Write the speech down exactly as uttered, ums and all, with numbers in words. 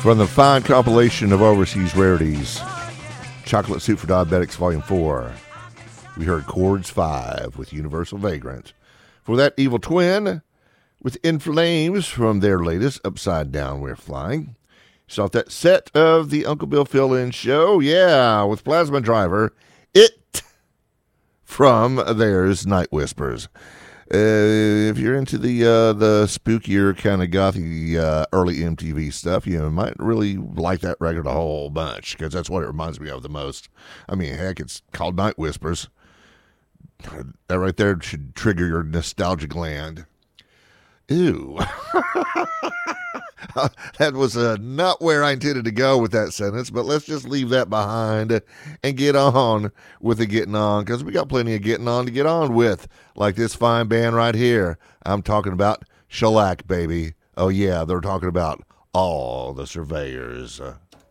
From the fine compilation of overseas rarities, Chocolate Soup for Diabetics Volume four, we heard Chords five with Universal Vagrant. For that, Evil Twin with In Flames from their latest Upside Down We're Flying. Saw that set of the Uncle Bill Fill-In Show, yeah, with Plasma Driver, It from theirs Night Whispers. Uh, if you're into the uh, the spookier kind of gothy uh, early M T V stuff, you might really like that record a whole bunch, because that's what it reminds me of the most. I mean, heck, it's called Night Whispers. That right there should trigger your nostalgia gland. Ew. That was uh, not where I intended to go with that sentence, but let's just leave that behind and get on with the getting on, because we got plenty of getting on to get on with, like this fine band right here. I'm talking about Shellac, baby. Oh, yeah, they're talking about All the Surveyors. Uh,